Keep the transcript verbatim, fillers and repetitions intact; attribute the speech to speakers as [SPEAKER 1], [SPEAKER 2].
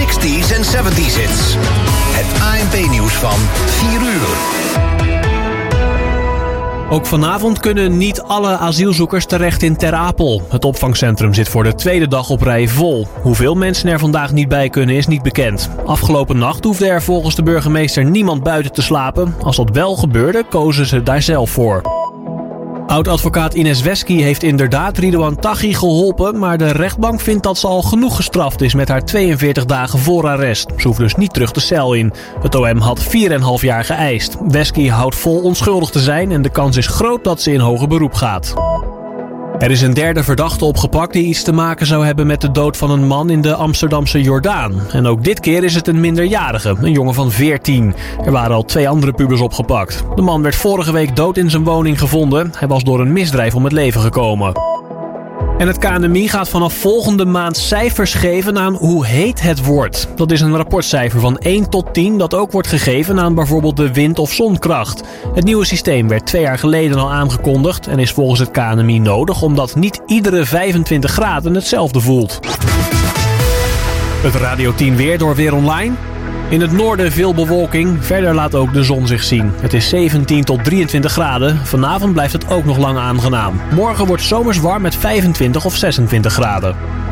[SPEAKER 1] zestig's en zeventig's hits. Het A N P-nieuws van vier uur.
[SPEAKER 2] Ook vanavond kunnen niet alle asielzoekers terecht in Ter Apel. Het opvangcentrum zit voor de tweede dag op rij vol. Hoeveel mensen er vandaag niet bij kunnen is niet bekend. Afgelopen nacht hoefde er volgens de burgemeester niemand buiten te slapen. Als dat wel gebeurde, kozen ze daar zelf voor. Oud-advocaat Ines Wesky heeft inderdaad Ridouan Taghi geholpen, maar de rechtbank vindt dat ze al genoeg gestraft is met haar tweeënveertig dagen voorarrest. Ze hoeft dus niet terug de cel in. Het O M had vier komma vijf jaar geëist. Wesky houdt vol onschuldig te zijn en de kans is groot dat ze in hoger beroep gaat. Er is een derde verdachte opgepakt die iets te maken zou hebben met de dood van een man in de Amsterdamse Jordaan. En ook dit keer is het een minderjarige, een jongen van veertien. Er waren al twee andere pubers opgepakt. De man werd vorige week dood in zijn woning gevonden. Hij was door een misdrijf om het leven gekomen. En het K N M I gaat vanaf volgende maand cijfers geven aan hoe heet het wordt. Dat is een rapportcijfer van één tot tien dat ook wordt gegeven aan bijvoorbeeld de wind- of zonkracht. Het nieuwe systeem werd twee jaar geleden al aangekondigd en is volgens het K N M I nodig omdat niet iedere vijfentwintig graden hetzelfde voelt. Het Radio tien weer door Weer Online. In het noorden veel bewolking, verder laat ook de zon zich zien. Het is zeventien tot drieëntwintig graden. Vanavond blijft het ook nog lang aangenaam. Morgen wordt zomers warm met vijfentwintig of zesentwintig graden.